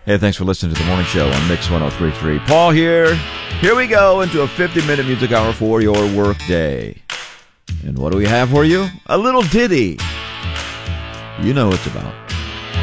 Hey, thanks for listening to the morning show on Mix 103.3. Paul here. Here we go into a 50-minute music hour for your work day. And what do we have for you? A little ditty. You know what it's about.